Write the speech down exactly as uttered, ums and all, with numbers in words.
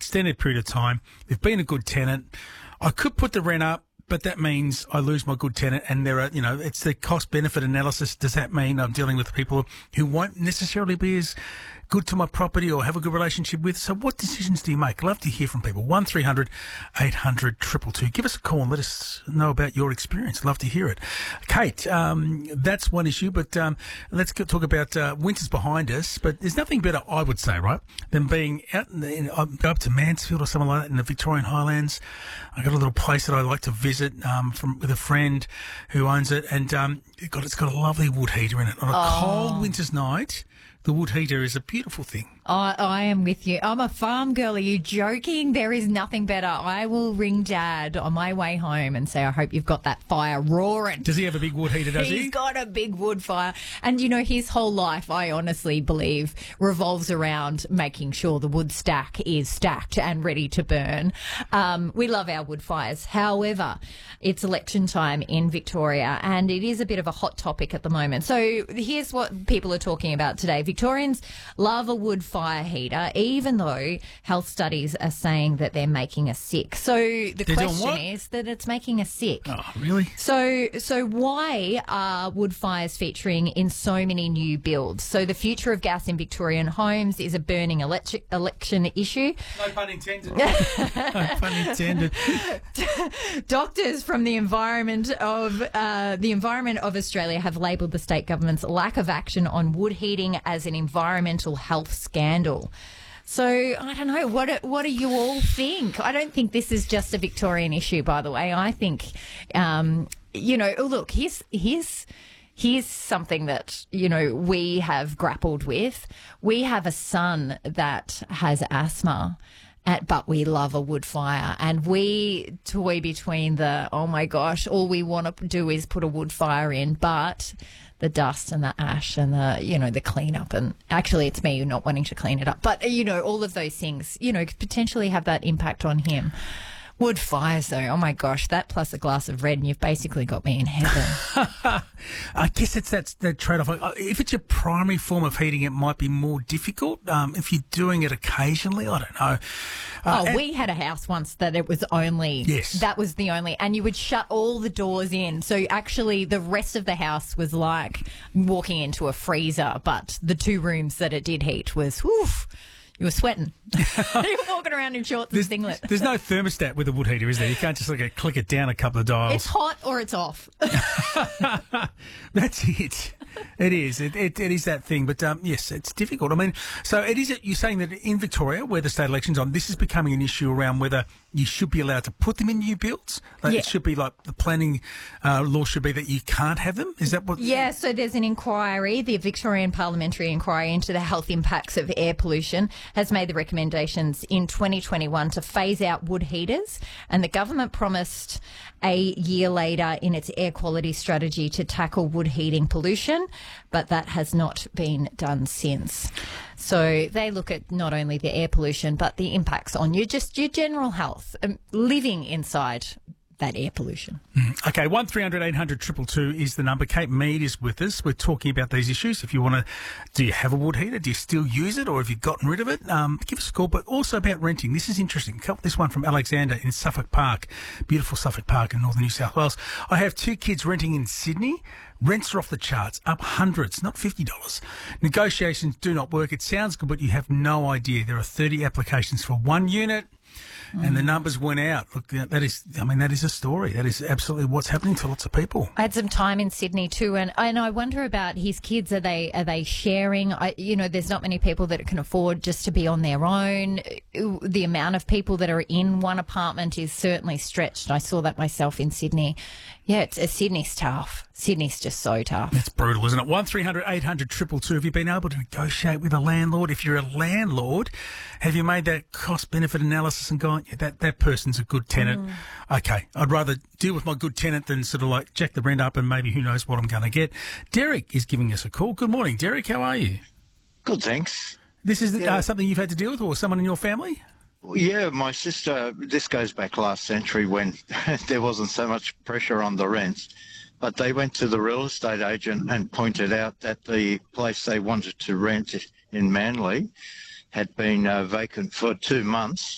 extended period of time. They've been a good tenant. I could put the rent up, but that means I lose my good tenant, and there are, you know, it's the cost benefit analysis. Does that mean I'm dealing with people who won't necessarily be as good to my property or have a good relationship with? So what decisions do you make? Love to hear from people. one three hundred eight hundred two two two. Give us a call and let us know about your experience. Love to hear it. Kate, um, that's one issue, but um, let's go talk about uh, winter's behind us. But there's nothing better, I would say, right, than being out in, the, in uh, go up to Mansfield or something like that in the Victorian Highlands. I got a little place that I like to visit um, from with a friend who owns it, and um, it got, it's got a lovely wood heater in it. On a Oh. cold winter's night, the wood heater is a beautiful thing. I, I am with you. I'm a farm girl. Are you joking? There is nothing better. I will ring Dad on my way home and say, I hope you've got that fire roaring. Does he have a big wood heater, does he? He's got a big wood fire. And, you know, his whole life, I honestly believe, revolves around making sure the wood stack is stacked and ready to burn. Um, we love our wood fires. However, it's election time in Victoria and it is a bit of a hot topic at the moment. So here's what people are talking about today. Victorians love a wood fire heater, even though health studies are saying that they're making us sick. So the They're doing question what? is that it's making us sick. Oh, really? So, so why are wood fires featuring in so many new builds? So the future of gas in Victorian homes is a burning electric election issue. No pun intended. No pun intended. Doctors from the environment of uh, the environment of Australia have labelled the state government's lack of action on wood heating as an environmental health scandal. So I don't know, what what do you all think? I don't think this is just a Victorian issue, by the way. I think, um, you know, look, here's here's here's something that, you know, we have grappled with. We have a son that has asthma. At, but we love a wood fire, and we toy between the, oh my gosh, all we want to do is put a wood fire in, but the dust and the ash and the, you know, the cleanup, and actually it's me not wanting to clean it up, but, you know, all of those things, you know, could potentially have that impact on him. Wood fires, though, oh my gosh, that plus a glass of red, and you've basically got me in heaven. I guess it's that, that trade-off. If it's your primary form of heating, it might be more difficult. Um, if you're doing it occasionally, I don't know. Uh, oh, and- we had a house once that it was only, Yes. that was the only, and you would shut all the doors in. So actually the rest of the house was like walking into a freezer, but the two rooms that it did heat was, whew, you were sweating. You were walking around in shorts and singlet. There's no thermostat with a wood heater, is there? You can't just like click it down a couple of dials. It's hot or it's off. That's it. It is. It, it, it is that thing. But um, yes, it's difficult. I mean, so it is. You're saying that in Victoria, where the state election's on, this is becoming an issue around whether you should be allowed to put them in new builds. Like Yeah. It should be like the planning uh, law should be that you can't have them. Is that what? Yeah, so there's an inquiry. The Victorian Parliamentary Inquiry into the health impacts of air pollution has made the recommendations in twenty twenty-one to phase out wood heaters, and the government promised a year later in its air quality strategy to tackle wood heating pollution, but that has not been done since. So they look at not only the air pollution, but the impacts on you, just your general health, um, living inside that air pollution. Okay, one three hundred eight hundred two two two is the number. Kate Mead is with us. We're talking about these issues. If you want to, do you have a wood heater? Do you still use it, or have you gotten rid of it? Um, give us a call. But also about renting. This is interesting. This one from Alexander in Suffolk Park, beautiful Suffolk Park in northern New South Wales. I have two kids renting in Sydney. Rents are off the charts, up hundreds, not fifty dollars. Negotiations do not work. It sounds good, but you have no idea. There are thirty applications for one unit. And the numbers went out. Look, that is, I mean, that is a story. That is absolutely what's happening to lots of people. I had some time in Sydney too, and and I wonder about his kids. Are they are they sharing? I, you know, there's not many people that can afford just to be on their own. The amount of people that are in one apartment is certainly stretched. I saw that myself in Sydney. Yeah, it's, uh, Sydney's tough. Sydney's just so tough. It's brutal, isn't it? one three hundred eight hundred two two two. Have you been able to negotiate with a landlord? If you're a landlord, have you made that cost-benefit analysis and gone, yeah, that, that person's a good tenant. Mm. Okay, I'd rather deal with my good tenant than sort of like jack the rent up and maybe who knows what I'm going to get. Derek is giving us a call. Good morning, Derek. How are you? Good, thanks. This is Yeah. uh, something you've had to deal with, or someone in your family? Yeah, my sister, this goes back last century when there wasn't so much pressure on the rents, but they went to the real estate agent and pointed out that the place they wanted to rent in Manly had been uh, vacant for two months